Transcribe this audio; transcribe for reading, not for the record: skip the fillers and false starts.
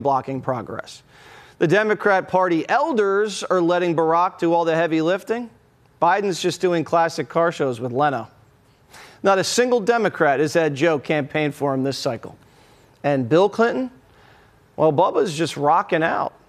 blocking progress. The Democrat Party elders are letting Barack do all the heavy lifting. Biden's just doing classic car shows with Leno. Not a single Democrat has had Joe campaign for him this cycle. And Bill Clinton, well, Bubba's just rocking out.